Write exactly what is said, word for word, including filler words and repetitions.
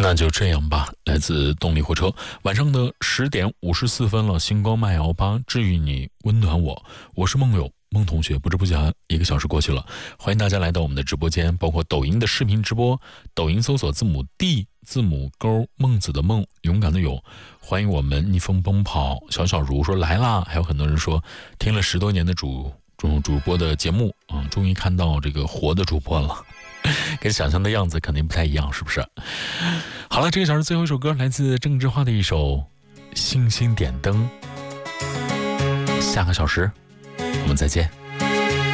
那就这样吧，来自动力火车，晚上的十点五十四分了，星光麦摇吧，治愈你，温暖我，我是梦友孟同学。不知不觉一个小时过去了，欢迎大家来到我们的直播间，包括抖音的视频直播，抖音搜索字母 D 字母勾孟子的孟，勇敢的勇。欢迎我们逆风奔跑，小小如说来啦，还有很多人说听了十多年的主主主播的节目啊、嗯，终于看到这个活的主播了。跟想象的样子肯定不太一样，是不是？好了，这个小时最后一首歌来自郑智化的一首《星星点灯》。下个小时我们再见。